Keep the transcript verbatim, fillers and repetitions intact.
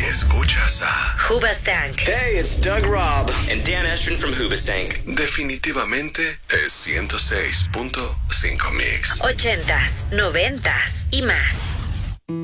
escuchas a Hoobastank. Hey, it's Doug Robb and Dan Estrin from Hoobastank. Definitivamente es ciento seis punto cinco Mix. Ochentas, noventas y más.